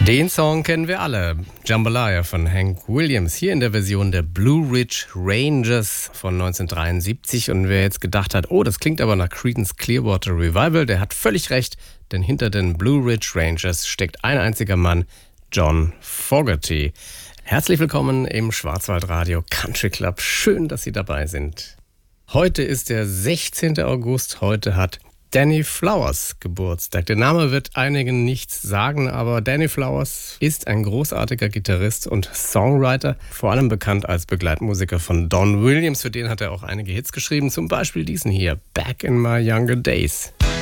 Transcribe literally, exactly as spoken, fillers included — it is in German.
Den Song kennen wir alle. Jambalaya von Hank Williams. Hier in der Version der Blue Ridge Rangers von neunzehnhundertdreiundsiebzig. Und wer jetzt gedacht hat, oh, das klingt aber nach Creedence Clearwater Revival, der hat völlig recht. Denn hinter den Blue Ridge Rangers steckt ein einziger Mann, John Fogerty. Herzlich willkommen im Schwarzwaldradio Country Club. Schön, dass Sie dabei sind. Heute ist der sechzehnten August. Heute hat Danny Flowers Geburtstag. Der Name wird einigen nichts sagen, aber Danny Flowers ist ein großartiger Gitarrist und Songwriter, vor allem bekannt als Begleitmusiker von Don Williams. Für den hat er auch einige Hits geschrieben, zum Beispiel diesen hier, Back in My Younger Days.